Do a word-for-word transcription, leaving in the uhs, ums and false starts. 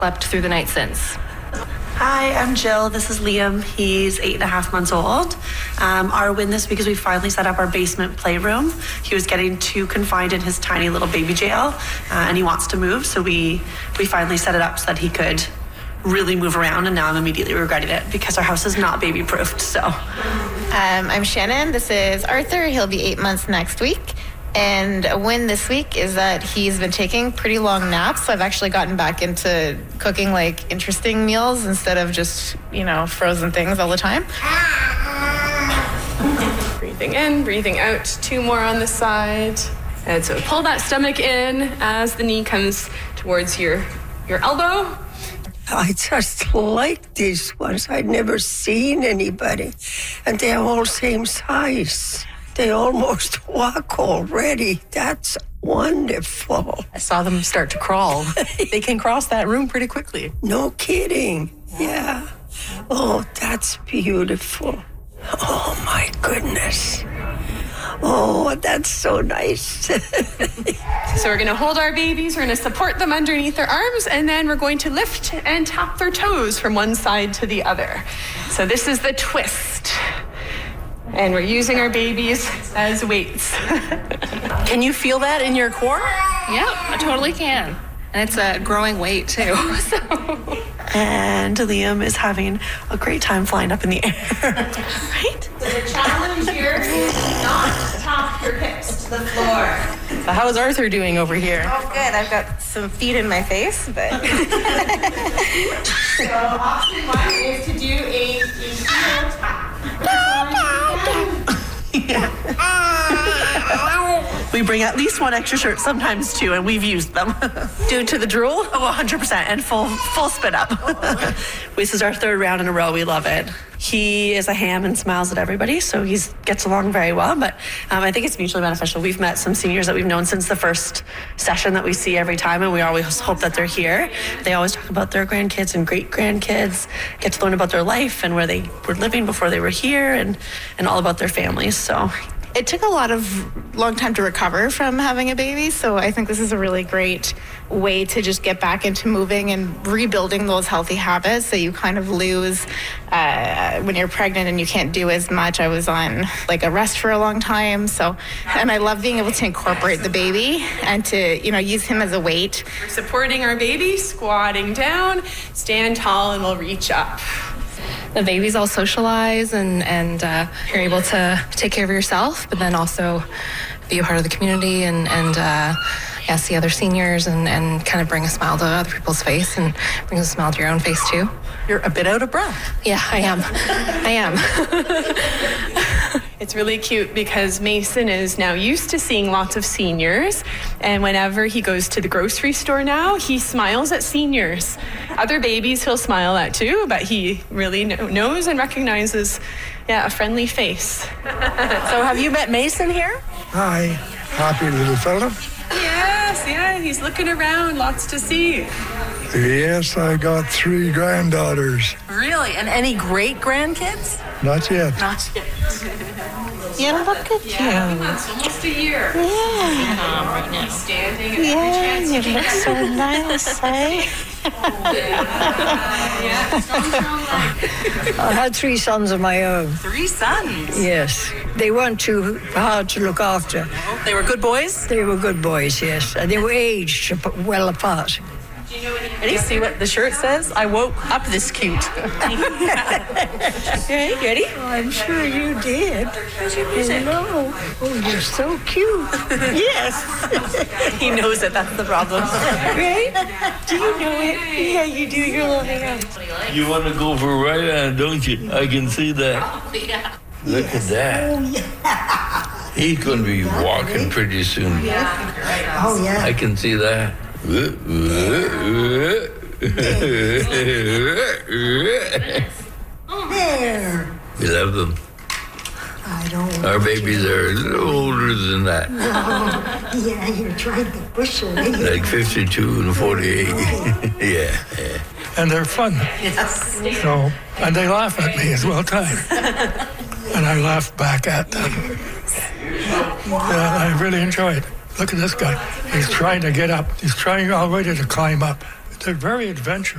slept through the night since. Hi, I'm Jill. This is Liam. He's eight and a half months old. Um, our win this week is we finally set up our basement playroom. He was getting too confined in his tiny little baby jail, uh, and he wants to move. So we we finally set it up so that he could really move around. And now I'm immediately regretting it because our house is not baby proofed. So, um, I'm Shannon. This is Arthur. He'll be eight months next week. And a win this week is that he's been taking pretty long naps. So I've actually gotten back into cooking like interesting meals instead of just, you know, frozen things all the time. Breathing in, breathing out. Two more on the side. And so pull that stomach in as the knee comes towards your, your elbow. I just like these ones. I'd never seen anybody. And they're all same size. They almost walk already. That's wonderful. I saw them start to crawl. They can cross that room pretty quickly. No kidding. Yeah. Oh, that's beautiful. Oh, my goodness. Oh, that's so nice. So we're going to hold our babies, we're going to support them underneath their arms, and then we're going to lift and tap their toes from one side to the other. So this is the twist. And we're using our babies as weights. Can you feel that in your core? Yeah, I totally can. And it's a growing weight too. So. And Liam is having a great time flying up in the air. Right? So the challenge here is not tap your hips to the floor. So how is Arthur doing over here? Oh, good. I've got some feet in my face, but... So option one is to do a, a heel tap. We bring at least one extra shirt, sometimes two, and we've used them. Due to the drool? Oh, one hundred percent, and full full spit up. This is our third round in a row. We love it. He is a ham and smiles at everybody, so he gets along very well, but um, I think it's mutually beneficial. We've met some seniors that we've known since the first session that we see every time, and we always hope that they're here. They always talk about their grandkids and great-grandkids, get to learn about their life and where they were living before they were here, and, and all about their families, so... It took a lot of long time to recover from having a baby, so I think this is a really great way to just get back into moving and rebuilding those healthy habits that you kind of lose uh, when you're pregnant and you can't do as much. I was on like a rest for a long time, so and I love being able to incorporate the baby and to, you know, use him as a weight. We're supporting our baby, squatting down, stand tall, and we'll reach up. The babies all socialize and, and uh, you're able to take care of yourself, but then also be a part of the community and, and uh, yeah, see other seniors and, and kind of bring a smile to other people's face and bring a smile to your own face too. You're a bit out of breath. Yeah, I am. I am. It's really cute because Mason is now used to seeing lots of seniors, and whenever he goes to the grocery store now, he smiles at seniors. Other babies he'll smile at too, but he really kn- knows and recognizes, yeah, a friendly face. So have you met Mason here? Hi, happy little fella. Yes, yeah, he's looking around, lots to see. Yes, I got three granddaughters. Really? And any great grandkids? Not yet. Not yet. You look at Yeah, you. months, almost a year. Yeah. Right now. Standing at Yeah, every chance you you look get. so nice, eh? Yeah, strong, strong leg. I had three sons of my own. Three sons. Yes. They weren't too hard to look after. They were good boys? They were good boys, yes. And they were aged well apart. Ready? See what the shirt says? I woke up this cute. Ready? Ready? Oh, I'm sure you did. Hello. Oh, you're so cute. Yes. He knows it. That's the problem. Right? Do you know it? Yeah, you do. Your little hair. You want to go for a ride on, don't you? I can see that. Oh, yeah. Look at that. Oh, yeah. He's going to be walking pretty soon. Oh, yeah. I can see that. There. We love them. I don't. Our babies are a little older than that. Oh, yeah, you're trying to push away. Like fifty-two and forty-eight. Yeah, yeah. And they're fun. Yes. So, and they laugh at me as well, time. And I laugh back at them. Yeah, I really enjoy it. Look at this guy. He's trying to get up. He's trying already to climb up. They're very adventurous.